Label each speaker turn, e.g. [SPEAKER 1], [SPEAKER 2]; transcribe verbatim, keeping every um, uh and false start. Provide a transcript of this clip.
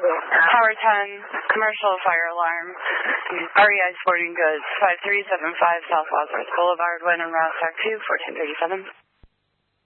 [SPEAKER 1] Tower ten, commercial fire alarm, R E I Sporting Goods, five three seven five South Wadsworth Boulevard, Wyndham, Rostock two, fourteen thirty-seven.